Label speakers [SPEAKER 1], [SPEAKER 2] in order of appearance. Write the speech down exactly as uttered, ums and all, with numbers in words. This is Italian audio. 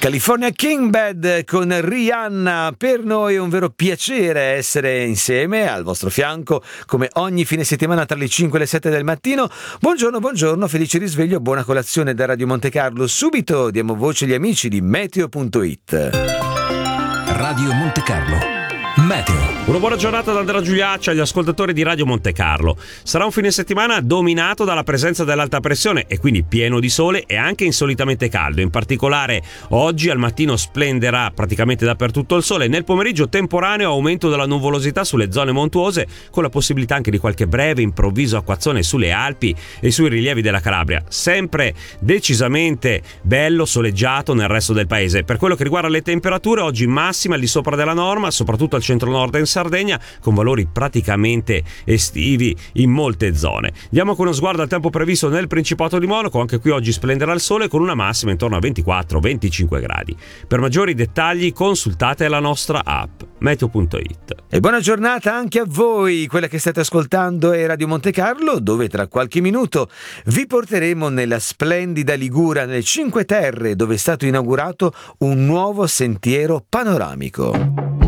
[SPEAKER 1] California King Bed con Rihanna. Per noi è un vero piacere essere insieme al vostro fianco come ogni fine settimana tra le cinque e le sette del mattino. Buongiorno, buongiorno, felice risveglio, buona colazione da Radio Monte Carlo. Subito diamo voce agli amici di meteo punto it.
[SPEAKER 2] Radio Monte Carlo Meteo.
[SPEAKER 3] Una buona giornata da Andrea Giuliaccia agli ascoltatori di Radio Monte Carlo. Sarà un fine settimana dominato dalla presenza dell'alta pressione e quindi pieno di sole e anche insolitamente caldo. In particolare oggi al mattino splenderà praticamente dappertutto il sole. Nel pomeriggio temporaneo aumento della nuvolosità sulle zone montuose, con la possibilità anche di qualche breve improvviso acquazzone sulle Alpi e sui rilievi della Calabria. Sempre decisamente bello, soleggiato nel resto del paese. Per quello che riguarda le temperature, oggi massima al di sopra della norma, soprattutto al centro-nord e in Sardegna, con valori praticamente estivi in molte zone. Diamo con uno sguardo al tempo previsto nel Principato di Monaco. Anche qui oggi splenderà il sole con una massima intorno a ventiquattro venticinque gradi. Per maggiori dettagli consultate la nostra app meteo punto it.
[SPEAKER 1] E buona giornata anche a voi. Quella che state ascoltando è Radio Monte Carlo, dove tra qualche minuto vi porteremo nella splendida Ligura, nelle Cinque Terre, dove è stato inaugurato un nuovo sentiero panoramico.